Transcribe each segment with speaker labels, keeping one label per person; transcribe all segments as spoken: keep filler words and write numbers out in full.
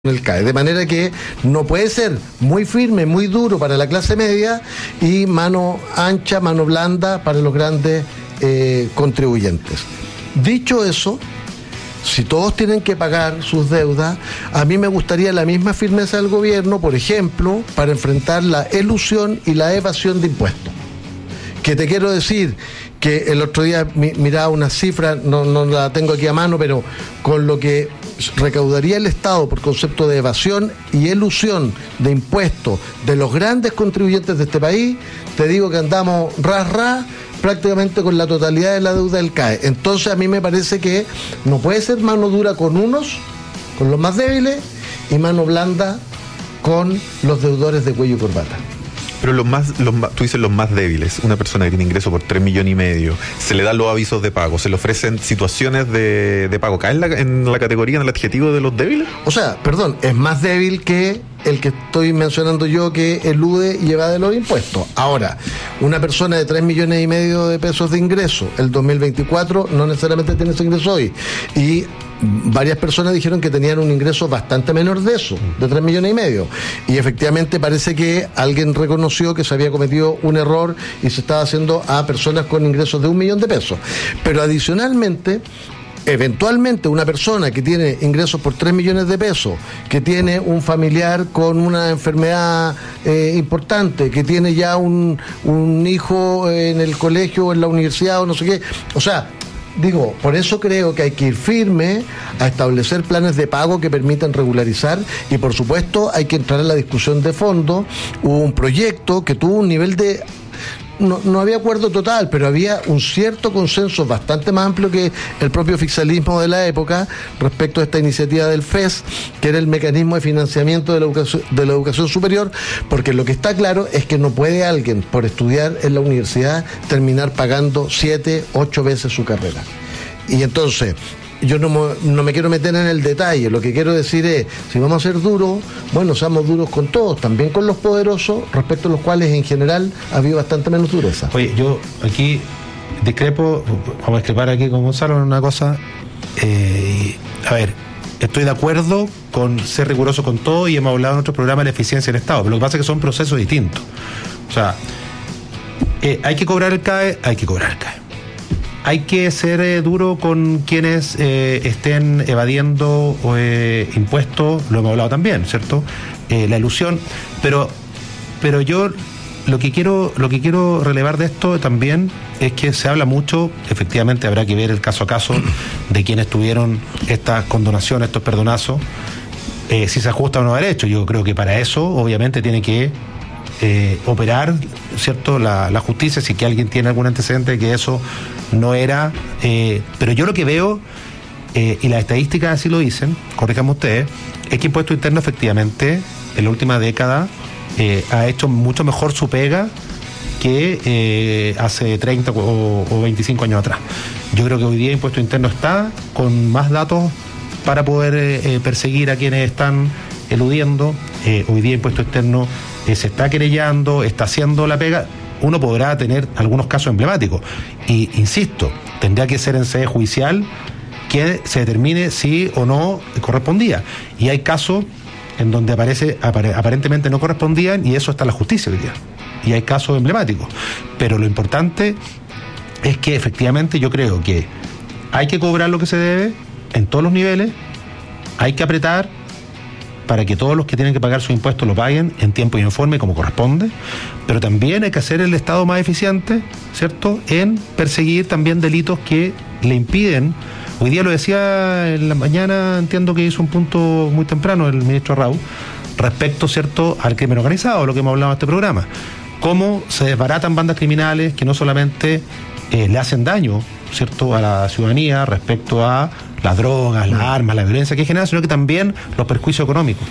Speaker 1: el C A E, de manera que no puede ser muy firme, muy duro para la clase media y mano ancha, mano blanda para los grandes eh, contribuyentes. Dicho eso, si todos tienen que pagar sus deudas, a mí me gustaría la misma firmeza del gobierno, por ejemplo, para enfrentar la elusión y la evasión de impuestos. Que te quiero decir que el otro día mi, miraba una cifra, no, no la tengo aquí a mano, pero con lo que recaudaría el Estado por concepto de evasión y elusión de impuestos de los grandes contribuyentes de este país, te digo que andamos ras ras prácticamente con la totalidad de la deuda del C A E. Entonces a mí me parece que no puede ser mano dura con unos, con los más débiles, y mano blanda con los deudores de cuello y corbata.
Speaker 2: Pero los más, los más, tú dices los más débiles, una persona que tiene ingreso por tres millones y medio, se le dan los avisos de pago, se le ofrecen situaciones de, de pago, ¿cae en la, en la categoría, en el adjetivo de los débiles?
Speaker 1: O sea, perdón, es más débil que el que estoy mencionando yo, que elude y evade los impuestos. Ahora, una persona de tres millones y medio de pesos de ingreso, el dos mil veinticuatro, no necesariamente tiene ese ingreso hoy. Y varias personas dijeron que tenían un ingreso bastante menor de eso, de tres millones y medio. Y efectivamente parece que alguien reconoció que se había cometido un error y se estaba haciendo a personas con ingresos de un millón de pesos. Pero adicionalmente, eventualmente una persona que tiene ingresos por tres millones de pesos, que tiene un familiar con una enfermedad eh, importante, que tiene ya un, un hijo en el colegio o en la universidad o no sé qué, o sea, digo, por eso creo que hay que ir firme a establecer planes de pago que permitan regularizar, y por supuesto hay que entrar en la discusión de fondo. Hubo un proyecto que tuvo un nivel de... No, no había acuerdo total, pero había un cierto consenso bastante más amplio que el propio oficialismo de la época respecto a esta iniciativa del F E S, que era el mecanismo de financiamiento de la educación, de la educación superior, porque lo que está claro es que no puede alguien, por estudiar en la universidad, terminar pagando siete, ocho veces su carrera. Y entonces, yo no, no me quiero meter en el detalle, lo que quiero decir es, si vamos a ser duros, bueno, seamos duros con todos, también con los poderosos, respecto a los cuales en general ha habido bastante menos dureza.
Speaker 3: Oye, yo aquí discrepo, vamos a discrepar aquí con Gonzalo en una cosa, eh, a ver, estoy de acuerdo con ser riguroso con todo y hemos hablado en otro programa de la eficiencia del Estado, pero lo que pasa es que son procesos distintos. O sea, eh, hay que cobrar el C A E, hay que cobrar el C A E. Hay que ser eh, duro con quienes eh, estén evadiendo eh, impuestos, lo hemos hablado también, ¿cierto? Eh, la elusión, pero pero yo lo que quiero lo que quiero relevar de esto también es que se habla mucho, efectivamente habrá que ver el caso a caso de quienes tuvieron estas condonaciones, estos perdonazos, eh, si se ajusta o no a derecho. Yo creo que para eso obviamente tiene que Eh, operar, ¿cierto?, la, la justicia, si que alguien tiene algún antecedente de que eso no era, eh, pero yo lo que veo, eh, y las estadísticas así lo dicen, corríjanme ustedes, es que Impuesto Interno efectivamente en la última década eh, ha hecho mucho mejor su pega que eh, hace treinta o, o veinticinco años atrás. Yo creo que hoy día Impuesto Interno está con más datos para poder eh, perseguir a quienes están eludiendo. Eh, hoy día Impuesto Interno Eh, se está querellando, está haciendo la pega. Uno podrá tener algunos casos emblemáticos y, insisto, tendría que ser en sede judicial que se determine si o no correspondía, y hay casos en donde aparece apare, aparentemente no correspondían, y eso está en la justicia hoy día, y hay casos emblemáticos, pero lo importante es que efectivamente yo creo que hay que cobrar lo que se debe en todos los niveles, hay que apretar para que todos los que tienen que pagar sus impuestos lo paguen en tiempo y en forma y como corresponde, pero también hay que hacer el Estado más eficiente, ¿cierto?, en perseguir también delitos que le impiden. Hoy día lo decía en la mañana, entiendo que hizo un punto muy temprano el ministro Raúl, respecto, ¿cierto?, al crimen organizado, lo que hemos hablado en este programa, cómo se desbaratan bandas criminales que no solamente eh, le hacen daño, ¿cierto?, a la ciudadanía respecto a las drogas, las armas, la violencia que genera, sino que también los perjuicios económicos.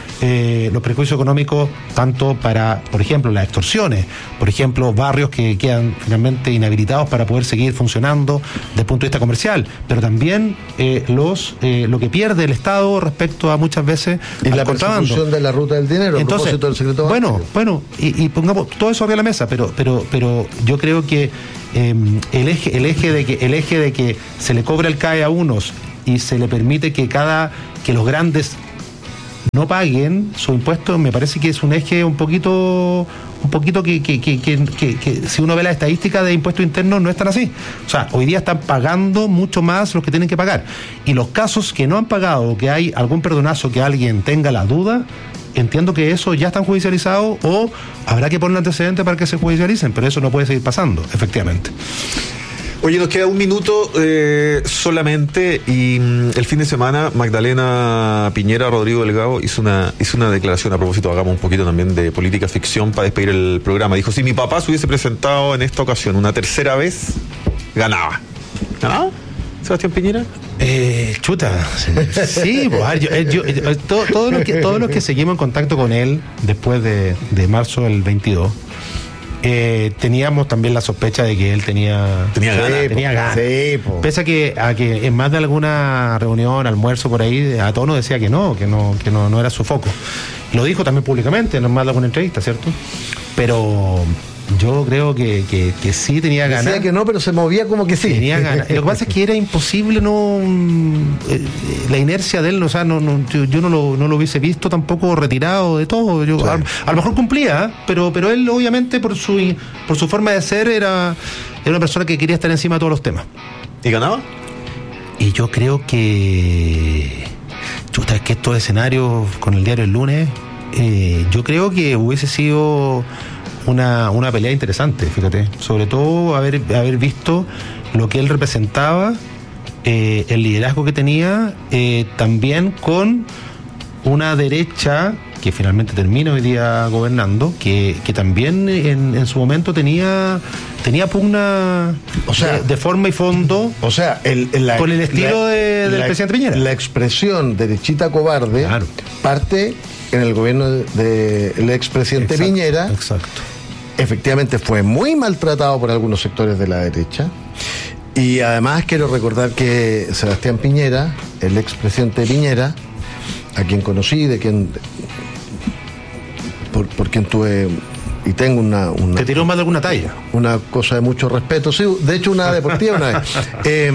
Speaker 3: Eh, los perjuicios económicos tanto para, por ejemplo, las extorsiones, por ejemplo, barrios que quedan finalmente inhabilitados para poder seguir funcionando desde el punto de vista comercial, pero también eh, los eh, lo que pierde el Estado respecto a muchas veces
Speaker 1: y la persecución de la ruta del dinero.
Speaker 3: Entonces, a propósito del secreto bancario. Bueno, bueno, y, y pongamos todo eso arriba de la mesa, pero pero pero yo creo que eh, el eje el eje de que el eje de que se le cobra el C A E a unos y se le permite que cada que los grandes no paguen su impuesto, me parece que es un eje un poquito un poquito que, que, que, que, que, que si uno ve las estadísticas de impuestos internos no están así. O sea, hoy día están pagando mucho más los que tienen que pagar. Y los casos que no han pagado, que hay algún perdonazo, que alguien tenga la duda, entiendo que eso ya están judicializados o habrá que poner antecedentes para que se judicialicen, pero eso no puede seguir pasando, efectivamente.
Speaker 2: Oye, nos queda un minuto eh, solamente y mm, el fin de semana Magdalena Piñera, Rodrigo Delgado hizo una hizo una declaración a propósito, hagamos un poquito también de política ficción para despedir el programa. Dijo, si mi papá se hubiese presentado en esta ocasión una tercera vez, ganaba. ¿Ganaba, Sebastián Piñera?
Speaker 3: Eh, chuta, sí, pues, yo, yo, yo, todo, todo lo que, todos los que seguimos en contacto con él después de, de marzo del veintidós, Eh, teníamos también la sospecha de que él tenía
Speaker 2: tenía ganas,
Speaker 3: sí, tenía ganas.
Speaker 1: Sí,
Speaker 3: pese a que a que en más de alguna reunión, almuerzo por ahí, a tono decía que no, que no, que no, no era su foco. Lo dijo también públicamente, en más de alguna entrevista, ¿cierto? Pero yo creo que, que, que sí tenía ganas.
Speaker 1: Decía que no, pero se movía como que sí.
Speaker 3: Tenía ganas. Lo que pasa es que era imposible no eh, la inercia de él, o sea, no, no, yo, yo no, lo, no lo hubiese visto tampoco retirado de todo. Yo, sí. a, a lo mejor cumplía, pero, pero él obviamente por su por su forma de ser era, era una persona que quería estar encima de todos los temas.
Speaker 2: ¿Y ganaba?
Speaker 3: Y yo creo que chuta, es que estos escenarios con el diario El Lunes, eh, yo creo que hubiese sido Una, una pelea interesante, fíjate, sobre todo haber, haber visto lo que él representaba, eh, el liderazgo que tenía, eh, también con una derecha que finalmente termina hoy día gobernando, que, que también en, en su momento tenía tenía pugna, o sea, de, de forma y fondo,
Speaker 1: o sea, el, la,
Speaker 3: con el estilo
Speaker 1: la,
Speaker 3: de, del
Speaker 1: la,
Speaker 3: presidente Piñera.
Speaker 1: La expresión derechita cobarde, claro, parte en el gobierno del de, de expresidente exacto, Piñera.
Speaker 3: Exacto.
Speaker 1: Efectivamente fue muy maltratado por algunos sectores de la derecha. Y además quiero recordar que Sebastián Piñera, el expresidente Piñera, a quien conocí, de quien por, por quien tuve y tengo una, una
Speaker 3: te tiró más de alguna talla,
Speaker 1: una cosa de mucho respeto, sí, de hecho una deportiva una vez. Eh,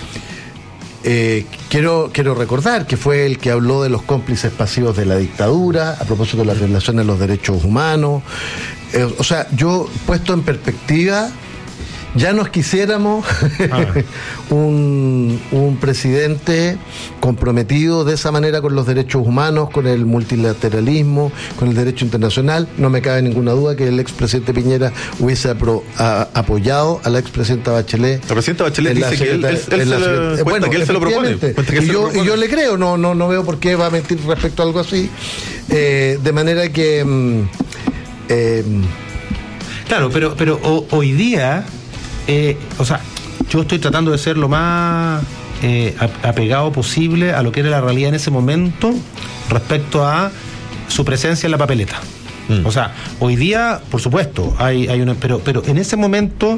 Speaker 1: eh, quiero quiero recordar que fue el que habló de los cómplices pasivos de la dictadura a propósito de las violaciones de los derechos humanos. Eh, o sea, yo puesto en perspectiva, ya nos quisiéramos ah. un, un presidente comprometido de esa manera con los derechos humanos, con el multilateralismo, con el derecho internacional. No me cabe ninguna duda que el expresidente Piñera hubiese apro, a, apoyado a la expresidenta Bachelet.
Speaker 2: La presidenta Bachelet dice que él, él, él, se, lo, bueno, que él se lo propone. Que
Speaker 1: y, yo, lo propone. Y yo le creo, no, no, no veo por qué va a mentir respecto a algo así. Eh, de manera que... Mm, eh,
Speaker 3: claro, pero, pero o, hoy día... Eh, o sea, yo estoy tratando de ser lo más eh, apegado posible a lo que era la realidad en ese momento respecto a su presencia en la papeleta. Mm. O sea, hoy día, por supuesto, hay, hay una, pero, pero en ese momento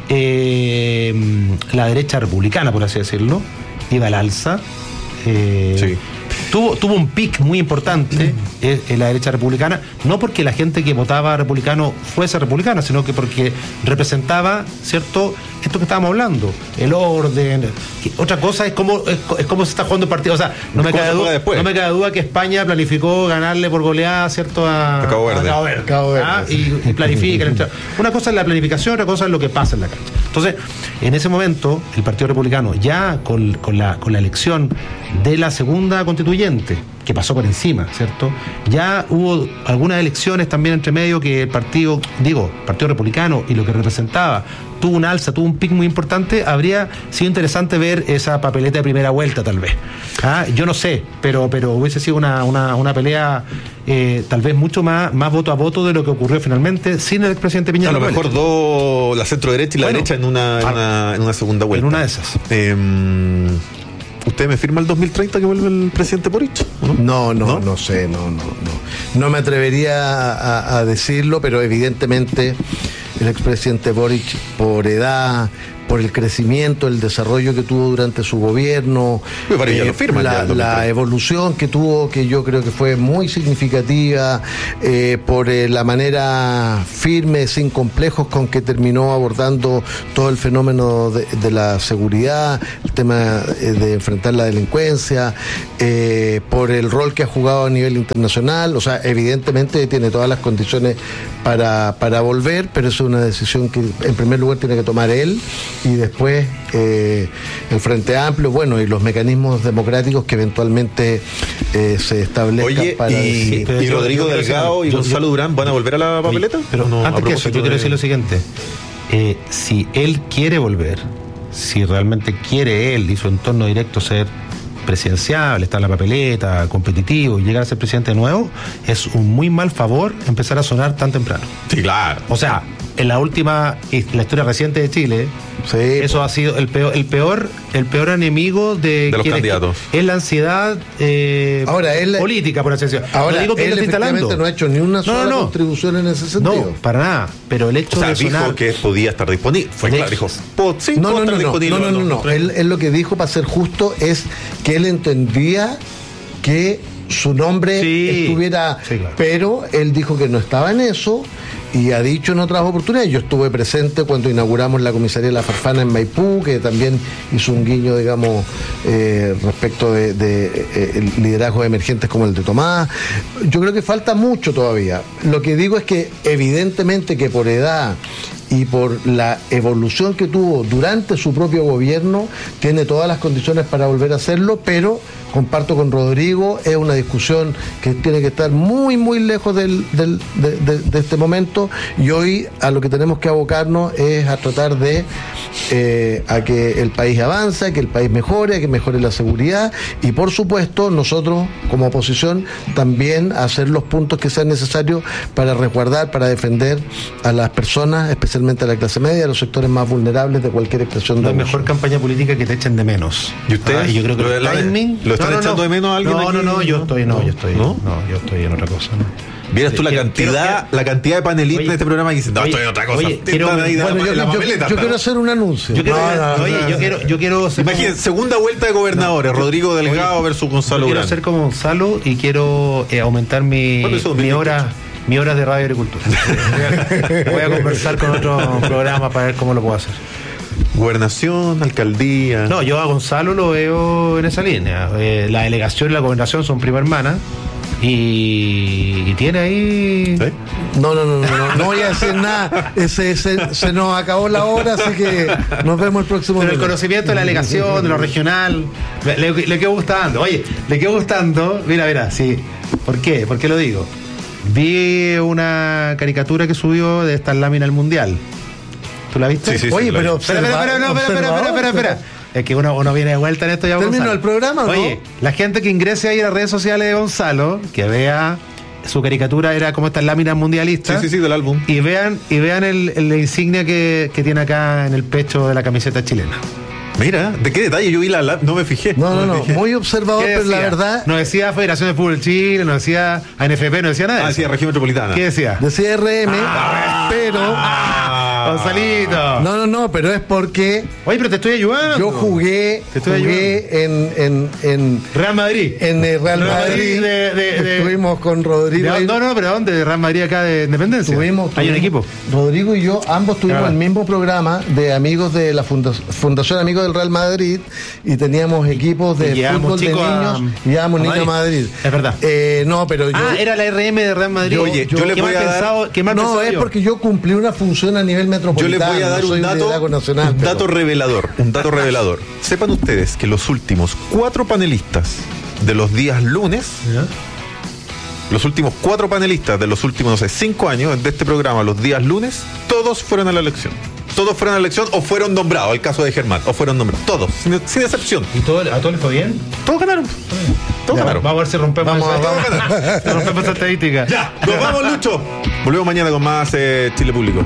Speaker 3: eh, la derecha republicana, por así decirlo, iba al alza. Eh, sí. Tuvo, tuvo un pic muy importante en, en la derecha republicana, no porque la gente que votaba republicano fuese republicana, sino que porque representaba, ¿cierto?, esto que estábamos hablando, el orden. Que otra cosa es cómo, es, es cómo se está jugando el partido. O sea, no me, cabe duda, no me cabe duda que España planificó ganarle por goleada, ¿cierto?, a,
Speaker 2: a Cabo Verde.
Speaker 3: A Cabo Verde, Cabo Verde ¿ah? y, y planifica. Una cosa es la planificación, otra cosa es lo que pasa en la cancha. Entonces, en ese momento, el Partido Republicano, ya con, con, la, con la elección de la segunda constituyente, que pasó por encima, ¿cierto? Ya hubo algunas elecciones también entre medio que el partido, digo, Partido Republicano y lo que representaba, tuvo un alza, tuvo un pic muy importante. Habría sido interesante ver esa papeleta de primera vuelta, tal vez. ¿Ah? Yo no sé, pero, pero hubiese sido una, una, una pelea eh, tal vez mucho más, más voto a voto de lo que ocurrió finalmente sin el expresidente Piñera.
Speaker 2: A lo mejor dos, la centro derecha y la bueno, derecha en una, en, una, en una segunda vuelta.
Speaker 3: En una de esas.
Speaker 2: Eh, ¿Usted me firma el dos mil treinta que vuelve el presidente Boric?
Speaker 1: No, no, no, no, no sé, no, no, no. No me atrevería a, a decirlo, pero evidentemente el expresidente Boric, por edad, por el crecimiento, el desarrollo que tuvo durante su gobierno,
Speaker 2: eh, ya lo firman,
Speaker 1: la,
Speaker 2: ya
Speaker 1: la evolución que tuvo, que yo creo que fue muy significativa, eh, por eh, la manera firme, sin complejos, con que terminó abordando todo el fenómeno de, de la seguridad, el tema eh, de enfrentar la delincuencia, eh, por el rol que ha jugado a nivel internacional. O sea, evidentemente tiene todas las condiciones para, para volver, pero es una decisión que en primer lugar tiene que tomar él, y después eh, el Frente Amplio, bueno, y los mecanismos democráticos que eventualmente eh, se establezcan.
Speaker 2: Oye,
Speaker 1: para
Speaker 2: y,
Speaker 1: decir,
Speaker 2: y Rodrigo
Speaker 3: yo, yo,
Speaker 2: Delgado y
Speaker 3: yo,
Speaker 2: Gonzalo
Speaker 3: yo,
Speaker 2: Durán van a volver a la papeleta.
Speaker 3: Oye, pero no, antes que eso, yo quiero decir lo siguiente. Eh, si él quiere volver, si realmente quiere él y su entorno directo ser presidencial, estar en la papeleta, competitivo y llegar a ser presidente de nuevo, es un muy mal favor empezar a sonar tan temprano.
Speaker 2: Sí, claro.
Speaker 3: O sea, en la última, la historia reciente de Chile,
Speaker 1: sí,
Speaker 3: eso ha sido el peor, el peor, el peor enemigo de,
Speaker 2: de los candidatos.
Speaker 3: Es la ansiedad eh,
Speaker 1: ahora, él,
Speaker 3: política, por así decirlo.
Speaker 1: Ahora,
Speaker 3: no digo que
Speaker 1: él,
Speaker 3: él esté instalando.
Speaker 1: no ha hecho ni una sola
Speaker 3: no, no.
Speaker 1: contribución en ese sentido.
Speaker 3: No, para nada. Pero el hecho
Speaker 2: o sea,
Speaker 3: de sonar...
Speaker 2: dijo que podía estar disponible. Fue claro, dijo, sí,
Speaker 1: no, no, no, no,
Speaker 2: no,
Speaker 1: no, no, no. Él, él lo que dijo, para ser justo, es que él entendía que su nombre
Speaker 3: sí,
Speaker 1: estuviera,
Speaker 3: sí, claro.
Speaker 1: Pero él dijo que no estaba en eso, y ha dicho en otras oportunidades. Yo estuve presente cuando inauguramos la comisaría de la Farfana en Maipú, que también hizo un guiño, digamos, eh, respecto de, de eh, liderazgos emergentes como el de Tomás. Yo creo que falta mucho todavía. Lo que digo es que evidentemente que por edad y por la evolución que tuvo durante su propio gobierno, tiene todas las condiciones para volver a hacerlo, pero comparto con Rodrigo, es una discusión que tiene que estar muy, muy lejos del, del, de, de, de este momento, y hoy a lo que tenemos que abocarnos es a tratar de eh, a que el país avance, que el país mejore, a que mejore la seguridad, y por supuesto nosotros como oposición también hacer los puntos que sean necesarios para resguardar, para defender a las personas, especialmente a la clase media, a los sectores más vulnerables de cualquier expresión
Speaker 3: no
Speaker 1: de
Speaker 3: hay mejor campaña política que te echen de menos.
Speaker 2: ¿Y usted?
Speaker 3: Ah, y yo creo que
Speaker 2: ¿Lo,
Speaker 3: el timing...
Speaker 2: ¿Lo están
Speaker 3: no, no,
Speaker 2: echando
Speaker 3: no.
Speaker 2: de menos a alguien
Speaker 3: No,
Speaker 2: aquí?
Speaker 3: no, no, yo estoy, no, yo estoy,
Speaker 2: ¿No?
Speaker 3: no, yo estoy en otra cosa, ¿no?
Speaker 2: Vieras tú la
Speaker 3: Quiero-
Speaker 2: cantidad,
Speaker 3: quiero-
Speaker 2: la cantidad de panelistas
Speaker 3: Oye,
Speaker 2: de este programa que dicen, no,
Speaker 3: oye,
Speaker 2: estoy en otra cosa.
Speaker 3: oye,
Speaker 2: Están
Speaker 3: quiero-
Speaker 2: ahí de
Speaker 1: Bueno,
Speaker 2: la-
Speaker 1: yo,
Speaker 2: la
Speaker 1: yo-
Speaker 2: papeleta,
Speaker 1: yo quiero
Speaker 2: pero-
Speaker 1: hacer un anuncio.
Speaker 3: Yo quiero,
Speaker 1: No, no, no,
Speaker 3: oye,
Speaker 1: no,
Speaker 3: yo
Speaker 1: no.
Speaker 3: quiero, yo quiero ser como-
Speaker 2: Imagínense, segunda vuelta de gobernadores,
Speaker 3: No,
Speaker 2: Rodrigo
Speaker 3: yo-
Speaker 2: Delgado
Speaker 3: oye,
Speaker 2: versus Gonzalo
Speaker 3: yo quiero
Speaker 2: Durán.
Speaker 3: ser como Gonzalo y quiero eh, aumentar mi,
Speaker 2: ¿Cuándo es eso,
Speaker 3: mi
Speaker 2: dos mil
Speaker 3: hora mi horas de radio y agricultura. Voy a, voy a conversar con otro programa para ver cómo lo puedo hacer.
Speaker 2: Gobernación, alcaldía.
Speaker 3: No, yo a Gonzalo lo veo en esa línea. Eh, la delegación y la gobernación son prima hermana. Y, y tiene ahí...
Speaker 2: ¿Sí?
Speaker 1: No, no, no, no, no, no voy a decir nada. Ese, se, se nos acabó la hora, así que nos vemos el próximo
Speaker 3: Pero el
Speaker 1: lunes.
Speaker 3: conocimiento de la delegación, de lo regional, le, le, le quedó gustando. Oye, le quedó gustando. Mira, mira, sí. ¿Por qué? ¿Por qué lo digo? Vi una caricatura que subió de esta lámina del mundial. ¿Tú la viste?
Speaker 2: Sí, sí, sí,
Speaker 1: Oye,
Speaker 2: la
Speaker 1: pero
Speaker 2: vi.
Speaker 3: Espera, espera, espera, no, espera, espera, espera, espera, espera. Es que uno, uno viene de vuelta en esto ya.
Speaker 1: ¿Terminó
Speaker 3: Gonzalo.
Speaker 1: el programa o no?
Speaker 3: Oye, la gente que ingrese ahí a las redes sociales de Gonzalo, que vea su caricatura, era como estas láminas mundialistas.
Speaker 2: Sí, sí, sí, del álbum.
Speaker 3: Y vean, y vean el, el- la insignia que, que tiene acá en el pecho de la camiseta chilena.
Speaker 2: Mira, ¿de qué detalle? Yo vi la, la- no me fijé.
Speaker 1: No, no,
Speaker 2: me
Speaker 1: no,
Speaker 2: fijé.
Speaker 1: muy observador,
Speaker 3: ¿Qué
Speaker 1: pero la
Speaker 3: decía?
Speaker 1: verdad
Speaker 3: No decía Federación de Fútbol Chile, no decía A N F P, no decía nada. de
Speaker 2: Ah,
Speaker 3: eso.
Speaker 2: sí, región metropolitana.
Speaker 3: ¿Qué decía?
Speaker 1: decía R M, pero
Speaker 2: Ah.
Speaker 3: Gonzalito.
Speaker 1: no, no, no, pero es porque
Speaker 3: Oye, pero te estoy ayudando.
Speaker 1: yo jugué,
Speaker 3: Te estoy
Speaker 1: jugué en, en, en,
Speaker 3: Real Madrid.
Speaker 1: en el Real
Speaker 3: Real
Speaker 1: Madrid.
Speaker 3: Madrid de- de- de-
Speaker 1: Estuvimos con Rodrigo.
Speaker 3: ¿De
Speaker 1: ahí.
Speaker 3: dónde? No, no, pero ¿de dónde? ¿De Real Madrid acá de Independencia?
Speaker 1: Tuvimos,
Speaker 3: Hay un
Speaker 1: tuvimos-
Speaker 3: equipo.
Speaker 1: Rodrigo y yo, ambos tuvimos
Speaker 3: Claro.
Speaker 1: el mismo programa de amigos de la Funda- Fundación Amigos del Real Madrid, y teníamos equipos de
Speaker 3: Y llevamos
Speaker 1: fútbol de
Speaker 3: chicos a-
Speaker 1: niños y llevamos
Speaker 3: a
Speaker 1: niños a
Speaker 3: Madrid.
Speaker 1: Madrid.
Speaker 3: Es verdad.
Speaker 1: Eh, no, pero yo.
Speaker 3: Ah, era la R M de Real Madrid.
Speaker 2: Oye, yo les
Speaker 3: ¿Qué
Speaker 2: voy
Speaker 3: mal
Speaker 2: a dar-
Speaker 3: pensado, qué mal
Speaker 1: no,
Speaker 3: pensado
Speaker 1: es
Speaker 3: yo?
Speaker 1: porque yo cumplí una función a nivel
Speaker 2: Yo
Speaker 1: metropolitano.
Speaker 2: les voy a dar
Speaker 1: no soy
Speaker 2: un dato,
Speaker 1: liderazgo nacional,
Speaker 2: un
Speaker 1: pero-
Speaker 2: dato revelador, un dato revelador. Sepan ustedes que los últimos cuatro panelistas de los días lunes,
Speaker 3: ¿Ya?
Speaker 2: los últimos cuatro panelistas de los últimos, no sé, cinco años de este programa, los días lunes, todos fueron a la elección. Todos fueron a la elección o fueron nombrados, el caso de Germán, o fueron nombrados. Todos, sin, sin excepción.
Speaker 3: ¿Y todo, a todos les fue bien?
Speaker 2: Todos ganaron. Todos
Speaker 3: Ya,
Speaker 2: ganaron.
Speaker 3: vamos a ver si rompemos
Speaker 1: Vamos,
Speaker 3: esa,
Speaker 1: vamos.
Speaker 3: si rompemos esa estadística.
Speaker 2: Ya, nos vamos, Lucho. Volvemos mañana con más eh, Chile Público.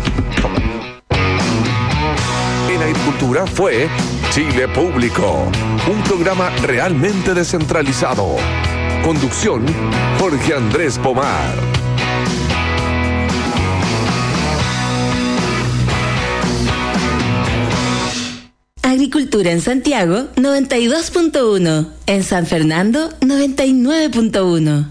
Speaker 4: En Agricultura fue Chile Público, un programa realmente descentralizado. Conducción, Jorge Andrés Pomar.
Speaker 5: Agricultura en Santiago noventa y dos punto uno, en San Fernando noventa y nueve punto uno.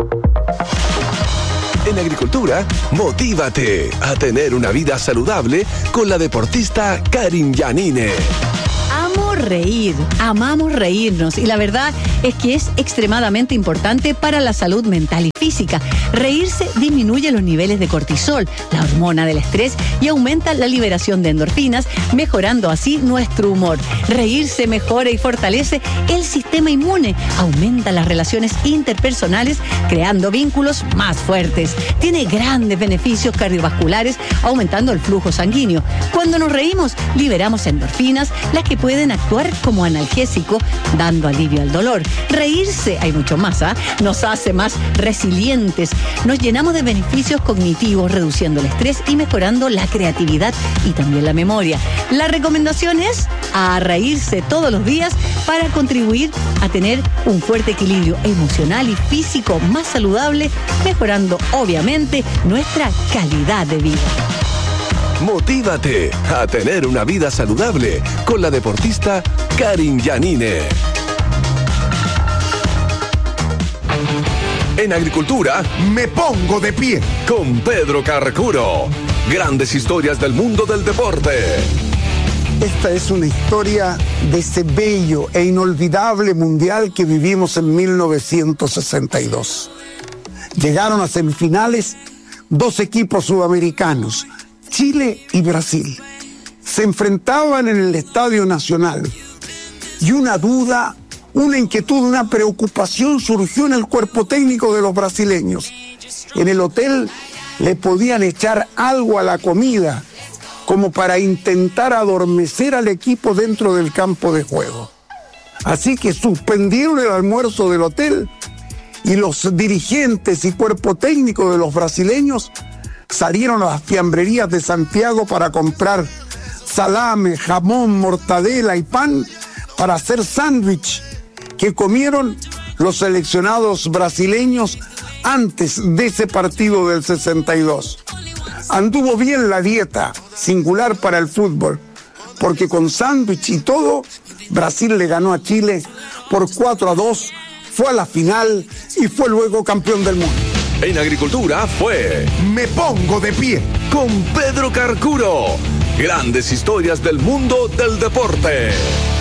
Speaker 4: En Agricultura, motívate a tener una vida saludable con la deportista Karin Yanine.
Speaker 6: Amo reír, amamos reírnos y la verdad es que es extremadamente importante para la salud mental y física. Reírse disminuye los niveles de cortisol, la hormona del estrés, y aumenta la liberación de endorfinas, mejorando así nuestro humor. Reírse mejora y fortalece el sistema inmune, aumenta las relaciones interpersonales, creando vínculos más fuertes. Tiene grandes beneficios cardiovasculares, aumentando el flujo sanguíneo. Cuando nos reímos, liberamos endorfinas, las que pueden actuar como analgésico, dando alivio al dolor. Reírse, hay mucho más, ¿eh? Nos hace más resilientes, nos llenamos de beneficios cognitivos, reduciendo el estrés y mejorando la creatividad y también la memoria. La recomendación es a reírse todos los días para contribuir a tener un fuerte equilibrio emocional y físico más saludable, mejorando obviamente nuestra calidad de vida.
Speaker 4: Motívate a tener una vida saludable con la deportista Karin Yanine. En Agricultura,
Speaker 7: me pongo de pie
Speaker 4: con Pedro Carcuro. Grandes historias del mundo del deporte.
Speaker 7: Esta es una historia de ese bello e inolvidable mundial que vivimos en mil novecientos sesenta y dos. Llegaron a semifinales dos equipos sudamericanos, Chile y Brasil. Se enfrentaban en el Estadio Nacional y una duda, una inquietud, una preocupación surgió en el cuerpo técnico de los brasileños. En el hotel le podían echar algo a la comida como para intentar adormecer al equipo dentro del campo de juego. Así que suspendieron el almuerzo del hotel y los dirigentes y cuerpo técnico de los brasileños salieron a las fiambrerías de Santiago para comprar salame, jamón, mortadela y pan para hacer sándwich que comieron los seleccionados brasileños antes de ese partido del sesenta y dos. Anduvo bien la dieta, singular para el fútbol, porque con sándwich y todo, Brasil le ganó a Chile por cuatro a dos, fue a la final y fue luego campeón del mundo.
Speaker 4: En Agricultura fue
Speaker 7: Me pongo de pie
Speaker 4: con Pedro Carcuro. Grandes historias del mundo del deporte.